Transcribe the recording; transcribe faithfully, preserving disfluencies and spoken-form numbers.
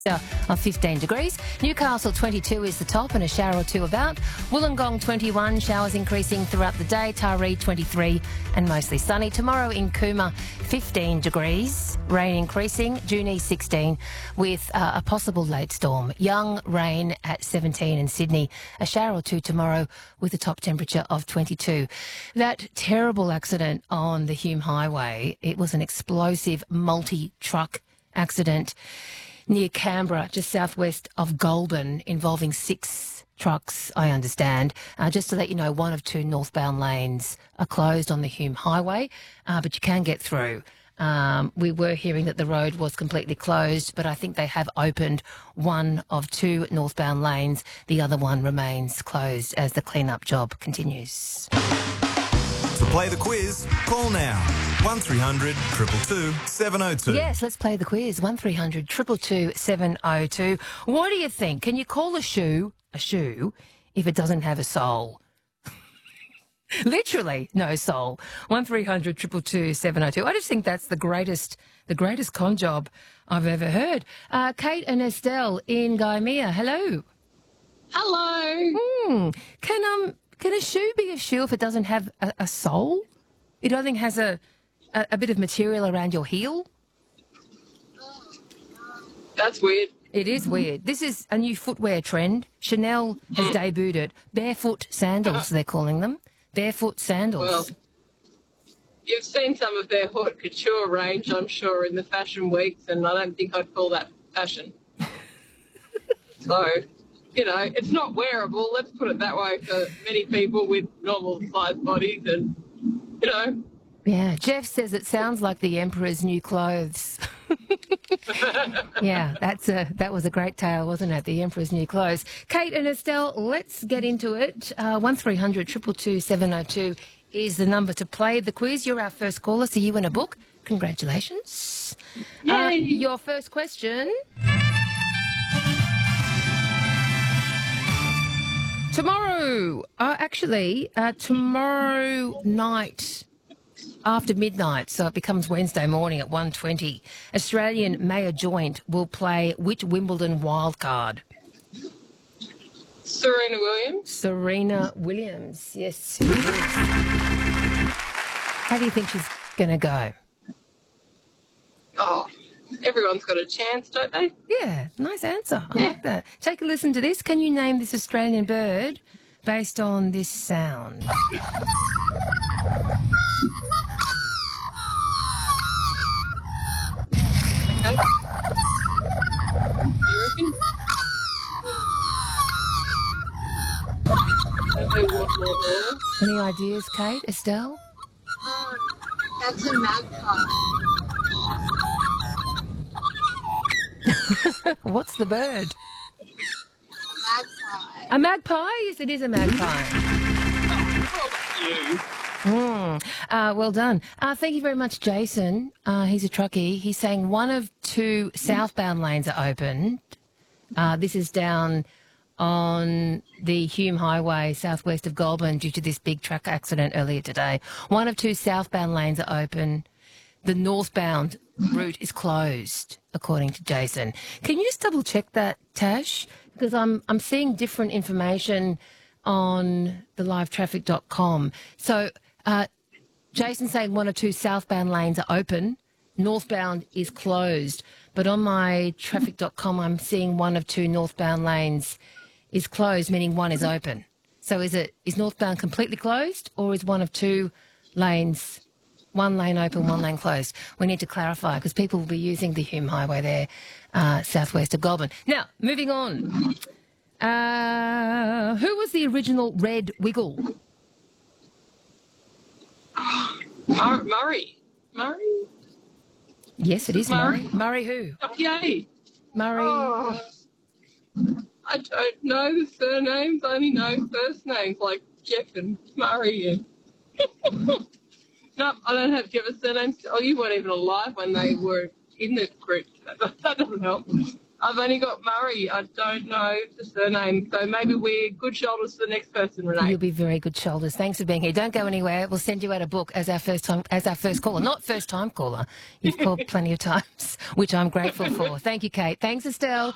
of fifteen degrees. Newcastle twenty-two is the top and a shower or two about. Wollongong twenty-one, showers increasing throughout the day. Taree twenty-three and mostly sunny. Tomorrow in Cooma fifteen degrees, rain increasing. Junee sixteen with uh, a possible late storm. Young rain at seventeen in Sydney. A shower or two tomorrow with a top temperature of twenty-two. That terrible accident on the Hume Highway, it was an explosive multi-truck accident near Canberra, just southwest of Goulburn, involving six trucks, I understand. Uh, just to let you know, one of two northbound lanes are closed on the Hume Highway, uh, but you can get through. Um, we were hearing that the road was completely closed, but I think they have opened one of two northbound lanes. The other one remains closed as the clean-up job continues. To play the quiz, call now. one three hundred two two two seven oh two. Yes, let's play the quiz. one three hundred two two two seven oh two. What do you think? Can you call a shoe a shoe if it doesn't have a sole? Literally no soul. one three hundred two two two seven oh two. I just think that's the greatest the greatest con job I've ever heard. Uh, Kate and Estelle in Gaimea. Hello. Hello. Hmm. Can um can a shoe be a shoe if it doesn't have a, a sole? It only has a, a a bit of material around your heel? That's weird. It is weird. This is a new footwear trend. Chanel has debuted it. Barefoot sandals, they're calling them. Barefoot sandals. Well, you've seen some of their haute couture range, I'm sure, in the fashion weeks, and I don't think I'd call that fashion. So, you know, it's not wearable, let's put it that way, for many people with normal-sized bodies and, you know. Yeah, Jeff says it sounds like the Emperor's new clothes. Yeah, that's a that was a great tale, wasn't it? The Emperor's new clothes. Kate and Estelle, let's get into it. Uh, one three hundred two two two seven oh two is the number to play the quiz. You're our first caller, so you win a book. Congratulations. Uh, your first question. Tomorrow, uh, actually, uh, tomorrow night, after midnight, so it becomes Wednesday morning at one twenty, Australian Mayor Joint will play which Wimbledon wildcard? Serena Williams. Serena Williams, yes. How do you think she's going to go? Oh, everyone's got a chance, don't they? Yeah, nice answer. I like that. Take a listen to this. Can you name this Australian bird based on this sound? Okay. You reckon? Okay, what more? Any ideas, Kate, Estelle? Oh, that's a magpie. What's the bird? Magpie. A magpie? Yes, it is a magpie. You. Mm. Uh, well done. Uh, thank you very much, Jason. Uh, he's a truckie. He's saying one of two southbound lanes are open. Uh, this is down on the Hume Highway, southwest of Goulburn, due to this big truck accident earlier today. One of two southbound lanes are open. The northbound route is closed, according to Jason. Can you just double check that, Tash? Because I'm I'm seeing different information on the live traffic dot com. So uh, Jason's saying one or two southbound lanes are open, northbound is closed. But on my traffic dot com, I'm seeing one of two northbound lanes is closed, meaning one is open. So is it is northbound completely closed, or is one of two lanes, one lane open, one lane closed? We need to clarify, because people will be using the Hume Highway there, uh, southwest of Goulburn. Now, moving on. Uh, who was the original Red Wiggle? Mur- Murray. Murray? Yes, it is Murray. Murray. Murray who? Yay. Murray. Oh, I don't know the surnames, I only know first names like Jeff and Murray. And no, I don't have. Do you have a surname? Oh, you weren't even alive when they were in the group. That, that doesn't help. I've only got Murray. I don't know the surname. So maybe we're good shoulders for the next person, Renee. You'll be very good shoulders. Thanks for being here. Don't go anywhere. We'll send you out a book as our first time, as our first caller. Not first time caller. You've called plenty of times, which I'm grateful for. Thank you, Kate. Thanks, Estelle.